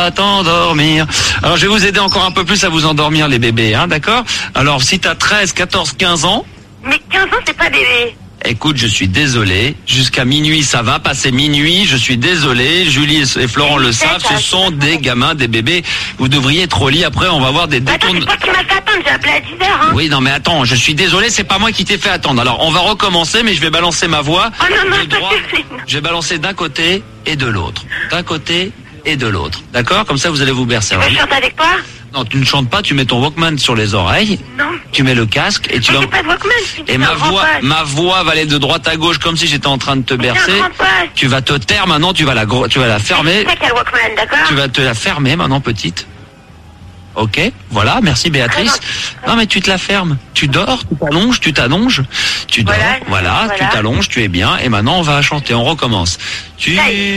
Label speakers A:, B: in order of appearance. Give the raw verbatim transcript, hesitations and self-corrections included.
A: va t'endormir. Alors je vais vous aider encore un peu plus à vous endormir les bébés, hein, d'accord? Alors si t'as treize, quatorze, quinze ans...
B: Mais quinze ans, c'est pas bébé.
A: Écoute, je suis désolé. Jusqu'à minuit, ça va passer minuit. Je suis désolé. Julie et Florent le savent. Ce sont des gamins, des bébés. Vous devriez être au lit. Après, on va voir des détournements.
B: Attends, c'est toi qui m'as fait attendre. J'ai appelé à dix heures. Hein.
A: Oui, non, mais attends. Je suis désolé. C'est pas moi qui t'ai fait attendre. Alors, on va recommencer, mais je vais balancer ma voix.
B: Oh non, non,
A: de droite. Je vais balancer d'un côté et de l'autre. D'un côté et de l'autre. D'accord? Comme ça, vous allez vous bercer.
B: Tu veux chanter avec toi?
A: Non, tu ne chantes pas. Tu mets ton Walkman sur les oreilles.
B: Non.
A: Tu mets le casque et tu
B: vas.
A: vas.
B: Pas de Walkman,
A: et ma voix, ma voix va aller de droite à gauche comme si j'étais en train de te bercer. Tu vas te taire maintenant. Tu vas la, tu vas la fermer.
B: Walkman, d'accord?
A: Tu vas te la fermer maintenant, petite. Ok, voilà, merci Béatrice. Non mais tu te la fermes. Tu dors, tu t'allonges, tu t'allonges, tu dors. Voilà, voilà, voilà. Tu t'allonges, tu es bien. Et maintenant on va chanter. On recommence. Tu